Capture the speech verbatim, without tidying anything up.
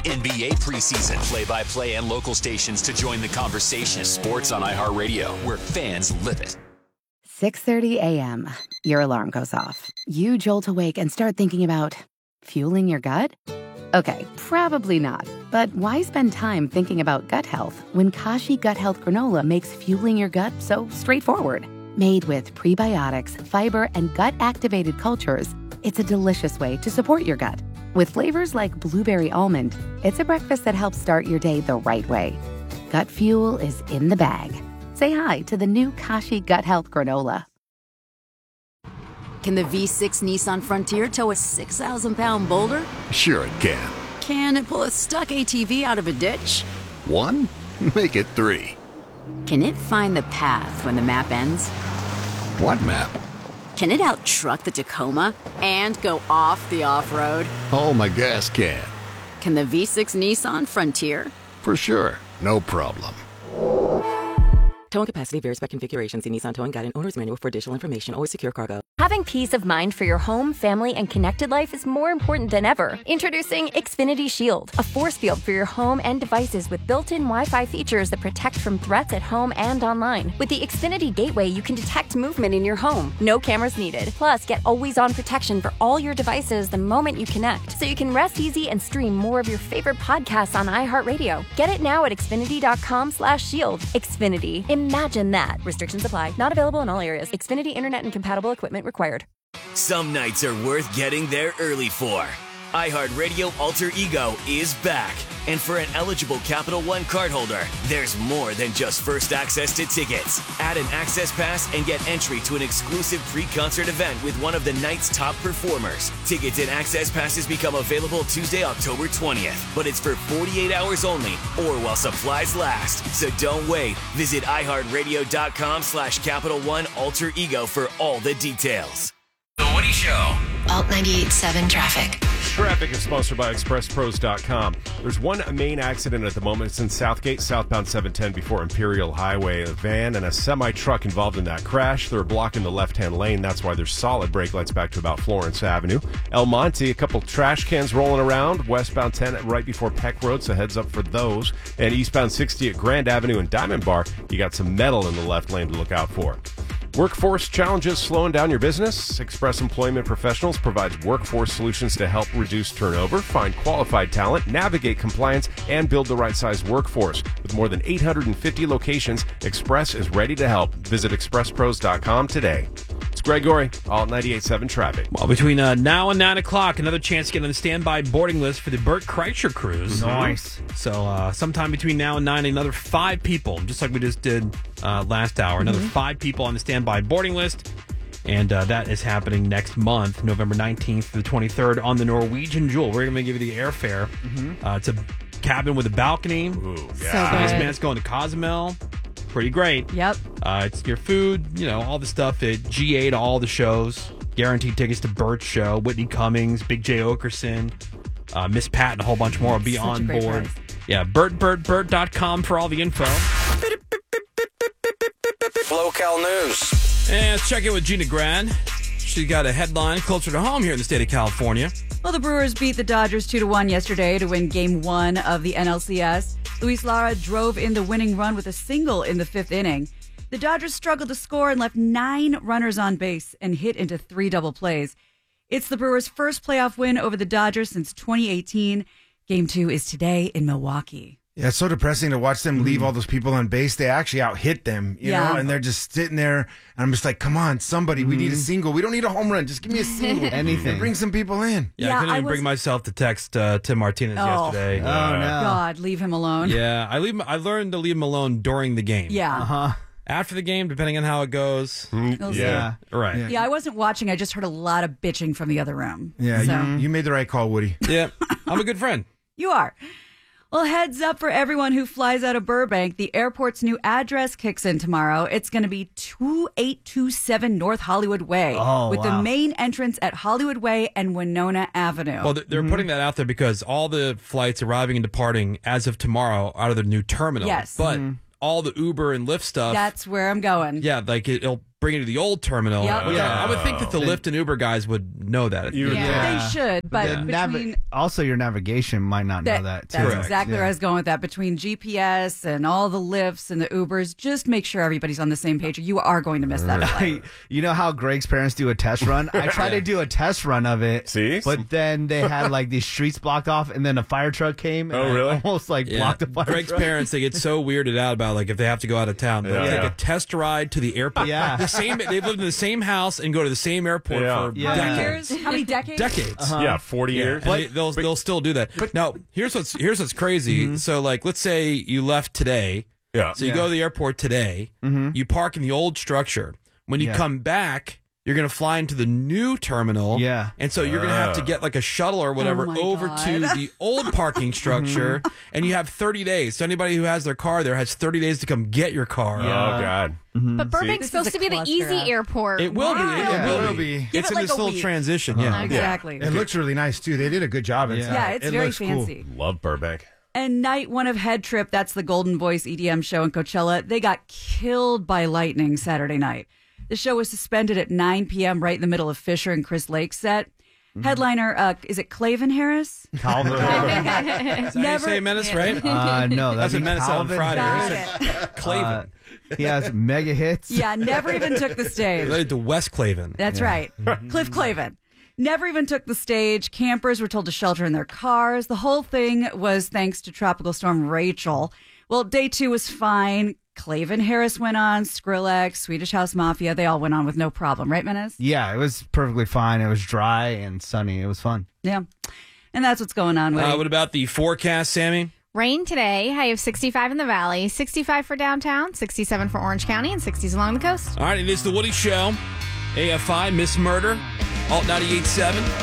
N B A preseason, play-by-play and local stations to join the conversation. Sports on iHeartRadio, where fans live it. six thirty a.m. Your alarm goes off. You jolt awake and start thinking about fueling your gut? Okay, probably not. But why spend time thinking about gut health when Kashi Gut Health Granola makes fueling your gut so straightforward? Made with prebiotics, fiber, and gut-activated cultures, it's a delicious way to support your gut. With flavors like blueberry almond, it's a breakfast that helps start your day the right way. Gut fuel is in the bag. Say hi to the new Kashi Gut Health Granola. Can the V six Nissan Frontier tow a six thousand pound boulder? Sure it can. Can it pull a stuck A T V out of a ditch? One? Make it three. Can it find the path when the map ends? What map? Can it out-truck the Tacoma and go off the off-road? Oh, my gas can. Can the V six Nissan Frontier? For sure. No problem. Towing capacity varies by configuration. See Nissan Towing Guide and Owner's Manual for additional information. Always secure cargo. Having peace of mind for your home, family, and connected life is more important than ever. Introducing Xfinity Shield, a force field for your home and devices with built-in Wi-Fi features that protect from threats at home and online. With the Xfinity Gateway, you can detect movement in your home. No cameras needed. Plus, get always-on protection for all your devices the moment you connect, so you can rest easy and stream more of your favorite podcasts on iHeartRadio. Get it now at Xfinity.com slash shield. Xfinity. Imagine that. Restrictions apply. Not available in all areas. Xfinity Internet and compatible equipment required. Some nights are worth getting there early for. iHeartRadio Alter Ego is back. And for an eligible Capital One cardholder, there's more than just first access to tickets. Add an access pass and get entry to an exclusive pre-concert event with one of the night's top performers. Tickets and access passes become available Tuesday, October twentieth. But it's for forty-eight hours only or while supplies last. So don't wait. Visit iHeartRadio.com slash Capital One Alter Ego for all the details. The Woody Show. Alt ninety-eight point seven traffic. Traffic is sponsored by Express Pros dot com. There's one main accident at the moment. It's in Southgate, southbound seven ten before Imperial Highway. A van and a semi-truck involved in that crash. They're blocking the left-hand lane. That's why there's solid brake lights back to about Florence Avenue. El Monte, a couple trash cans rolling around. Westbound ten right before Peck Road, so heads up for those. And eastbound sixty at Grand Avenue and Diamond Bar, you got some metal in the left lane to look out for. Workforce challenges slowing down your business? Express Employment Professionals provides workforce solutions to help reduce turnover, find qualified talent, navigate compliance, and build the right size workforce. With more than eight hundred fifty locations, Express is ready to help. Visit Express Pros dot com today. It's Greg Gorey, Alt ninety-eight point seven Traffic. Well, between uh, now and nine o'clock, another chance to get on the standby boarding list for the Bert Kreischer cruise. Nice. So uh, sometime between now and nine, another five people, just like we just did uh, last hour, another mm-hmm. five people on the standby boarding list. And uh, that is happening next month, November nineteenth to the twenty-third on the Norwegian Jewel. We're going to give you the airfare. Mm-hmm. Uh, it's a cabin with a balcony. Ooh, yeah. So nice, man. It's going to Cozumel. Pretty great. Yep. Uh, it's your food, you know, all the stuff at G A to all the shows. Guaranteed tickets to Bert's show, Whitney Cummings, Big J Okerson, uh, Miss Pat, and a whole bunch more will be Such on a great board. price. Yeah, Bert Bert Bert dot com for all the info. Local news. And let's check in with Gina Gran. She got a headline closer to home here in the state of California. Well, the Brewers beat the Dodgers two to one yesterday to win Game One of the N L C S. Luis Lara drove in the winning run with a single in the fifth inning. The Dodgers struggled to score and left nine runners on base and hit into three double plays. It's the Brewers' first playoff win over the Dodgers since twenty eighteen. Game two is today in Milwaukee. Yeah, it's so depressing to watch them leave all those people on base. They actually out-hit them, you Yeah. know, and they're just sitting there. And I'm just like, come on, somebody. We need a single. We don't need a home run. Just give me a single. Anything. And bring some people in. Yeah, Yeah, I couldn't I even was- bring myself to text uh, Tim Martinez Oh. yesterday. Oh, Uh, no. God, leave him alone. Yeah, I leave. I learned to leave him alone during the game. Yeah. Uh-huh. After the game, depending on how it goes. We'll see. Yeah. Right. Yeah. Yeah, I wasn't watching. I just heard a lot of bitching from the other room. Yeah, So- you, you made the right call, Woody. Yeah. I'm a good friend. You are. Well, heads up for everyone who flies out of Burbank. The airport's new address kicks in tomorrow. It's going to be two eight two seven North Hollywood Way, Oh, with wow. the main entrance at Hollywood Way and Winona Avenue. Well, they're Mm-hmm. putting that out there because all the flights arriving and departing as of tomorrow out of the new terminal. Yes. But Mhm. all the Uber and Lyft stuff. That's where I'm going. Yeah, like it, it'll bring you to the old terminal. Yep. Which Yeah. I, I would think that the Then- Lyft and Uber guys would know that. You- They should, but The navi- between also your navigation might not know that too. That's exactly Yeah. where I was going with that. Between G P S and all the Lyfts and the Ubers, just make sure everybody's on the same page or you are going to miss that flight. You know how Greg's parents do a test run? I tried to do a test run of it. See? But then they had like these streets blocked off and then a fire truck came and Oh, really? almost like Yeah. blocked the fire Greg's truck. parents, they get so weirded out about like if they have to go out of town. They'll Yeah. take a test ride to the airport. Yeah. The same they've lived in the same house and go to the same airport Yeah. for Yeah. How many decades. years? How many decades? Decades. Uh-huh. Yeah, forty years. And they, they'll they'll still do that. Now, here's what's here's what's crazy. So, like, let's say you left today. Yeah. So you Yeah. go to the airport today. You park in the old structure. When you Yeah. come back, you're going to fly into the new terminal. Yeah. And so you're going to have to get like a shuttle or whatever Oh my over God. to the old parking structure, and you have thirty days. So anybody who has their car there has thirty days to come get your car. Oh, God. But Burbank's This supposed is to a be the cluster easy app. airport. It will be. It, Yeah, will, it will be. be. Give It's it in like this a little week. transition. Yeah. Exactly. It looks really nice too. They did a good job inside. Yeah, it's It very looks cool. fancy. Love Burbank. And night one of Head Trip, that's the Golden Voice E D M show in Coachella. They got killed by lightning Saturday night. The show was suspended at nine p.m. right in the middle of Fisher and Chris Lake's set. Headliner, uh, is it Clavin Harris? Calvin. Is that how you say Menace, right? Uh, no, That's that'd a be Menace on Calvin. Friday. Got right? Clavin. Uh, he has mega hits. Yeah, never even took the stage. Related to Wes Clavin. That's right. Cliff Clavin. Never even took the stage. Campers were told to shelter in their cars. The whole thing was thanks to Tropical Storm Rachel. Well, day two was fine. Clavin Harris went on, Skrillex, Swedish House Mafia. They all went on with no problem, right, Menace? Yeah, it was perfectly fine. It was dry and sunny. It was fun. Yeah. And that's what's going on with Uh, it. what about the forecast, Sammy? Rain today. High of sixty-five in the valley, sixty-five for downtown, sixty-seven for Orange County, and sixties along the coast. All right, it is the Woody Show. A F I, Miss Murder, Alt ninety-eight point seven.